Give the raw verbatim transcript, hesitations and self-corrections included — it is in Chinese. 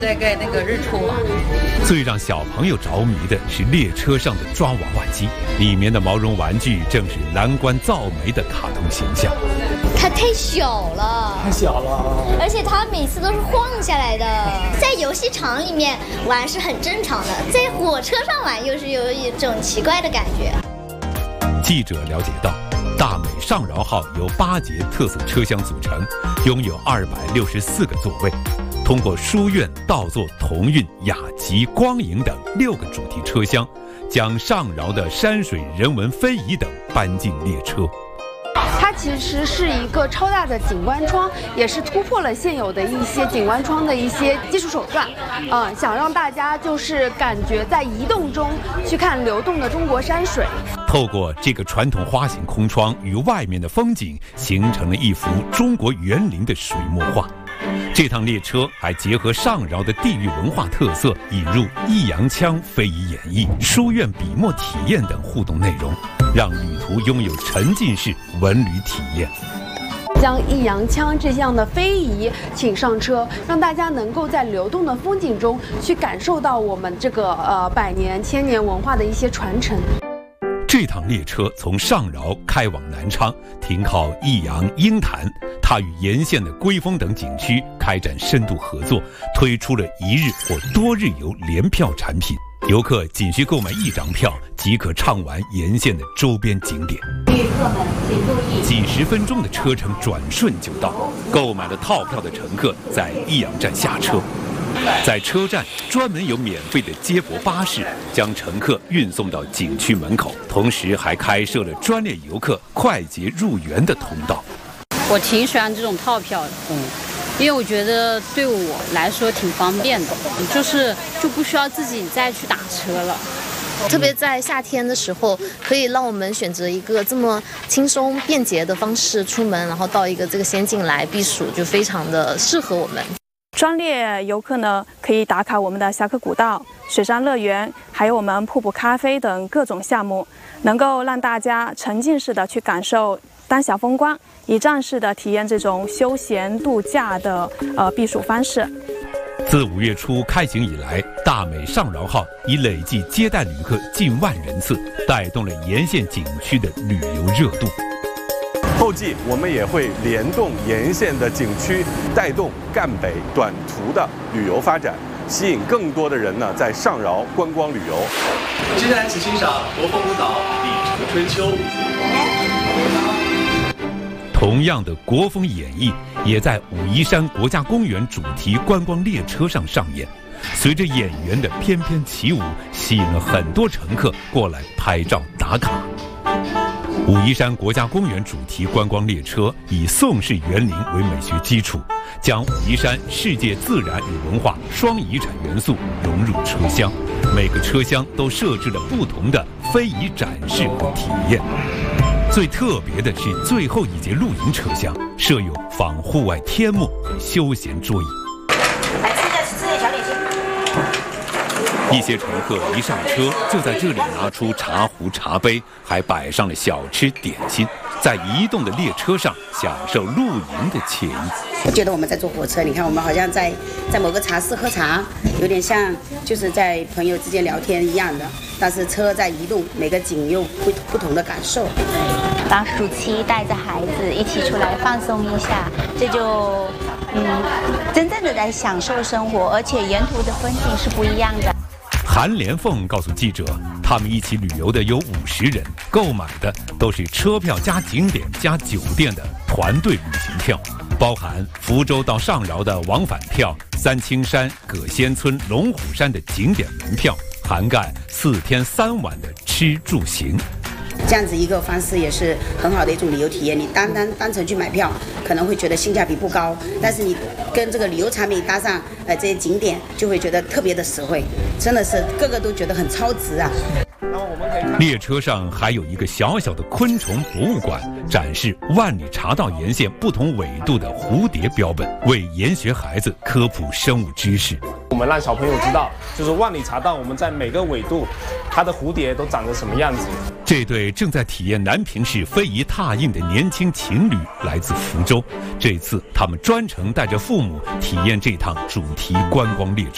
在盖那个日出啊。 最让小朋友着迷的是列车上的抓娃娃机，里面的毛绒玩具正是蓝关造梅的卡通形象。 它太小了， 太小了， 而且它每次都是晃下来的。在游戏场里面玩是很正常的，在火车上玩又是有一种奇怪的感觉。 记者了解到，大美上饶号由八节特色车厢组成，拥有二百六十四个座位。通过书院、道作、同运、雅集、光影等六个主题车厢，将上饶的山水、人文、非遗等搬进列车。 它其实是一个超大的景观窗，也是突破了现有的一些景观窗的一些技术手段，呃，想让大家就是感觉在移动中去看流动的中国山水。 透过这个传统花形空窗与外面的风景，形成了一幅中国园林的水墨画。这趟列车还结合上饶的地域文化特色，引入弋阳腔非遗演绎、书院笔墨体验等互动内容，让旅途拥有沉浸式文旅体验。 将弋阳腔这样的非遗请上车，让大家能够在流动的风景中去感受到我们这个呃百年千年文化的一些传承。 这趟列车从上饶开往南昌，停靠弋阳、鹰潭。它与沿线的龟峰等景区开展深度合作，推出了一日或多日游联票产品。游客仅需购买一张票，即可畅玩沿线的周边景点。 旅客们请注意， 几十分钟的车程转瞬就到。购买了套票的乘客在弋阳站下车。在车站专门有免费的接驳巴士将乘客运送到景区门口，同时还开设了专列游客快捷入园的通道。 我挺喜欢这种套票的，嗯，因为我觉得对我来说挺方便的，就是就不需要自己再去打车了。 特别在夏天的时候，可以让我们选择一个这么轻松便捷的方式出门，然后到一个这个仙境来避暑，就非常的适合我们。 专列游客呢，可以打卡我们的峡谷古道、水上乐园，还有我们瀑布咖啡等各种项目，能够让大家沉浸式的去感受当下风光，一站式的体验这种休闲度假的呃避暑方式。 自五月初开行以来，大美上饶号已累计接待旅客近万人次，带动了沿线景区的旅游热度。 后继我们也会联动沿线的景区，带动赣北短途的旅游发展，吸引更多的人呢在上饶观光旅游。 接下来请欣赏国风舞蹈《李城春秋》。 同样的国风演绎也在武夷山国家公园主题观光列车上上演。随着演员的翩翩起舞，吸引了很多乘客过来拍照打卡。武夷山国家公园主题观光列车以宋式园林为美学基础，将武夷山世界自然与文化双遗产元素融入车厢，每个车厢都设置了不同的非遗展示和体验。最特别的是最后一节露营车厢设有仿户外天幕和休闲桌椅。 来吃一下吃点小点心。 一些乘客一上车就在这里拿出茶壶茶杯，还摆上了小吃点心，在移动的列车上享受露营的惬意。 我觉得我们在坐火车，你看我们好像在在某个茶室喝茶，有点像就是在朋友之间聊天一样的，但是车在移动，每个景有不不同的感受。 当暑期带着孩子一起出来放松一下，这就嗯真正的在享受生活，而且沿途的风景是不一样的。 韩连凤告诉记者，他们一起旅游的有五十人，购买的都是车票加景点加酒店的团队旅行票，包含福州到上饶的往返票、三清山、葛仙村、龙虎山的景点门票，涵盖四天三晚的吃住行。 这样子一个方式也是很好的一种旅游体验。你单单单程去买票，可能会觉得性价比不高，但是你跟这个旅游产品搭上呃这些景点，就会觉得特别的实惠，真的是个个都觉得很超值啊。 列车上还有一个小小的昆虫博物馆，展示万里茶道沿线不同纬度的蝴蝶标本，为研学孩子科普生物知识。 我们让小朋友知道，就是万里茶道我们在每个纬度，它的蝴蝶都长得什么样子。 这对正在体验南平市非遗拓印的年轻情侣来自福州，这次他们专程带着父母体验这趟主题观光列车。